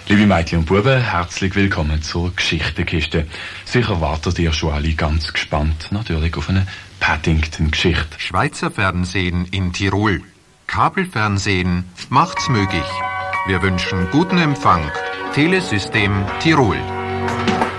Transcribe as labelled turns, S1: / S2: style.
S1: Liebe Mädchen und Buben, herzlich willkommen zur Geschichtenkiste. Sicher wartet ihr schon alle ganz gespannt natürlich auf eine Paddington-Geschichte.
S2: Schweizer Fernsehen in Tirol. Kabelfernsehen macht's möglich. Wir wünschen guten Empfang. Telesystem Tirol.